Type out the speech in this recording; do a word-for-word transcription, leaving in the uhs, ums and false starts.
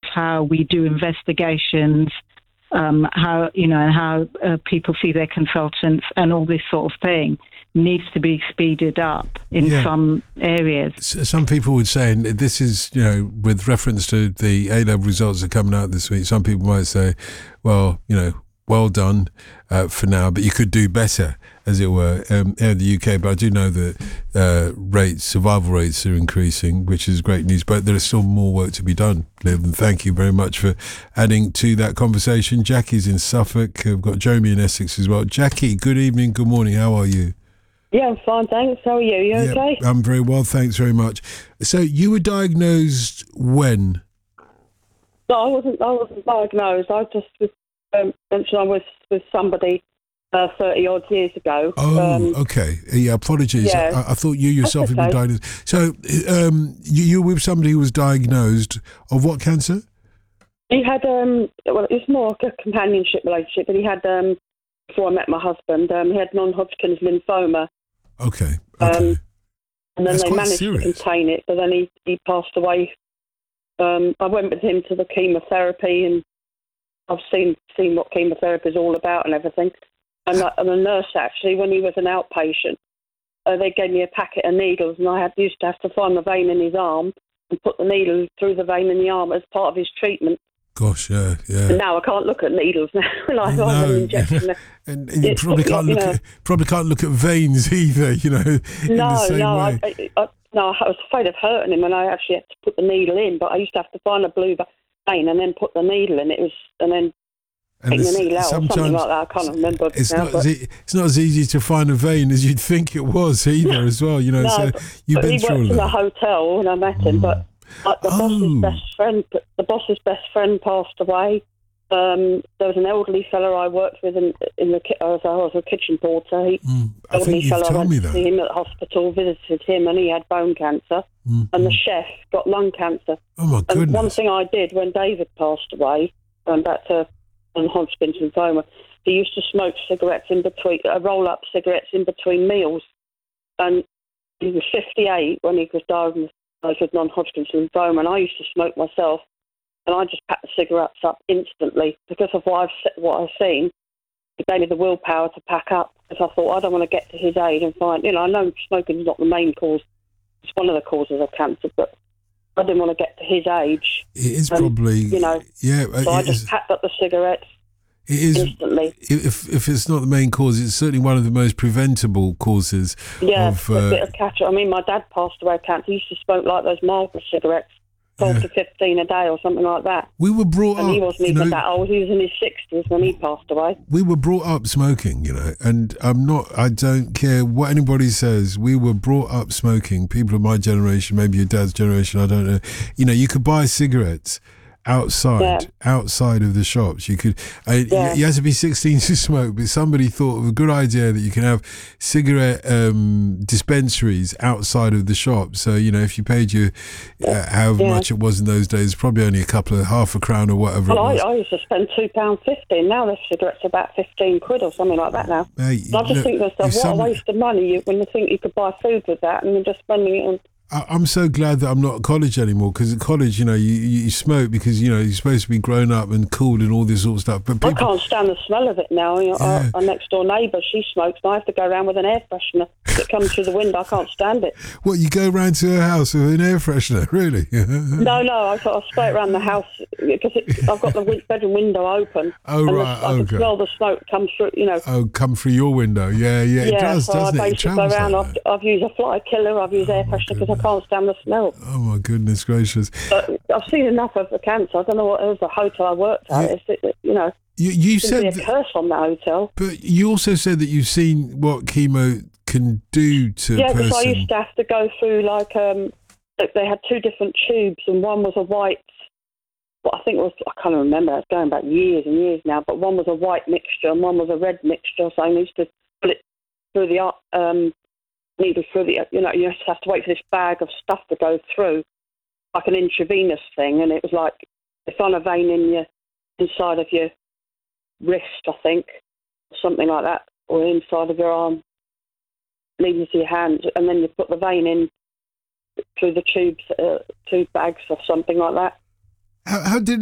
how we do investigations, um, how, you know, how uh, people see their consultants and all this sort of thing needs to be speeded up in yeah. some areas. Some people would say, and this is, you know, with reference to the A-level results that are coming out this week, some people might say, well, you know, well done uh, for now, but you could do better, as it were, um, here in the U K. But I do know that uh, rates, survival rates are increasing, which is great news. But there is still more work to be done, Liv, and thank you very much for adding to that conversation. Jackie's in Suffolk. We've got Jeremy in Essex as well. Jackie, good evening, good morning. How are you? Yeah, I'm fine, thanks. How are you? You yeah, okay? I'm very well, thanks very much. So you were diagnosed when? No, I wasn't. I wasn't diagnosed. I just was um, mentioned I was with somebody uh, thirty odd years ago. Oh, um, okay. Yeah, apologies. Yeah. I, I thought you yourself That's had okay. been diagnosed. So um, you, you were with somebody who was diagnosed of what cancer? He had um. Well, it's more like a companionship relationship, but he had um. Before I met my husband, um, he had non-Hodgkin's lymphoma. Okay. Okay. Um, and then That's they quite managed serious. to contain it, but then he, he passed away. Um, I went with him to the chemotherapy, and I've seen seen what chemotherapy is all about and everything. And, I, and the nurse, actually, when he was an outpatient, uh, they gave me a packet of needles, and I had used to have to find the vein in his arm and put the needle through the vein in the arm as part of his treatment. Gosh, yeah, yeah. And now I can't look at needles now. like no. I have an injection. and, and you It's probably can't you look know. at probably can't look at veins either. You know, in No, the same no, way. I, I, I, no. I was afraid of hurting him, and I actually had to put the needle in. But I used to have to find a blue vein and then put the needle in. It was, and then And take the it's- needle out or something sometimes like that. I can't remember. It's now, not but as e- it's not as easy to find a vein as you'd think it was either, as well. You know, no, so but, you've but been he through all worked of in a that. hotel when I met him. But like, the Oh. boss's best friend, the boss's best friend passed away. Um, there was an elderly fellow I worked with in, in the ki- I was, I was a kitchen porter. He, Mm, I elderly think you've fellow, I told went me to see that. him at the hospital, visited him, and he had bone cancer. Mm, And the mm. chef got lung cancer. Oh my And one goodness! thing I did when David passed away, going back to non-Hodgkin's lymphoma, he used to smoke cigarettes in between, uh, roll up cigarettes in between meals. And he was fifty-eight when he was diagnosed with non-Hodgkin's lymphoma, and I used to smoke myself. And I just packed the cigarettes up instantly because of what I've se- what I've seen. It gave me the willpower to pack up because I thought I don't want to get to his age and find, you know, I know smoking is not the main cause; it's one of the causes of cancer, but I didn't want to get to his age. It is um, probably you know, yeah. So I it just is- packed up the cigarettes It is. instantly. If if it's not the main cause, it's certainly one of the most preventable causes. Yeah, of, a uh, bit of catch. I mean, my dad passed away of cancer. He used to smoke like those Marlboro cigarettes, twelve Yeah. to fifteen a day or something like that. We were brought And up. he wasn't you even know, that old. He was in his sixties when he passed away. we were brought up smoking, you know, and I'm not, I don't care what anybody says. We were brought up smoking. People of my generation, maybe your dad's generation, I don't know. You know, you could buy cigarettes outside, Yeah. outside of the shops. You could, uh, Yeah. you had to be sixteen to smoke, but somebody thought of a good idea that you can have cigarette um, dispensaries outside of the shop. So, you know, if you paid your, uh, however Yeah. much it was in those days, probably only a couple of, half a crown or whatever Well, it I, was. I used to spend two pounds fifty, and now the cigarettes are about fifteen quid or something like that now. Hey, And I just look, think to myself, if what some- a waste of money you, when you think you could buy food with that, and you're just spending it on. I- I'm so glad that I'm not at college anymore, because at college, you know, you, you smoke because, you know, you're supposed to be grown up and cool and all this sort of stuff. But I people, can't stand the smell of it now. You know, Yeah. our, our next door neighbour, she smokes, and I have to go around with an air freshener that comes through the window. I can't stand it. what, you go round to her house with an air freshener, really? No, no, I sort of spray it around the house because it, I've got the win- bedroom window open. Oh, and right, the, I okay. can smell the smoke come through, you know. Oh, come through your window. Yeah, yeah, it Yeah, does, so I doesn't it? It basically go travels around. like I've, that. I've used a fly killer, I've used air freshener because I can't stand the smell. Oh, my goodness gracious. But I've seen enough of the cancer. I don't know what it was, the hotel I worked at. Yeah. It's, it, you know, You, you there's said, be a that, curse on that hotel. but you also said that you've seen what chemo can do to Yeah, a because person. I used to have to go through, like, um, like they had two different tubes, and one was a white, what I think it was, I can't remember, it's going back years and years now, but one was a white mixture and one was a red mixture, so I used to put it through the, um, needle through the, you know, you just have to wait for this bag of stuff to go through, like an intravenous thing, and it was like, they found a vein in your, inside of your wrist, I think, something like that, or inside of your arm, leading to your hand, and then you put the vein in through the tubes, uh, tube bags or something like that. How, how did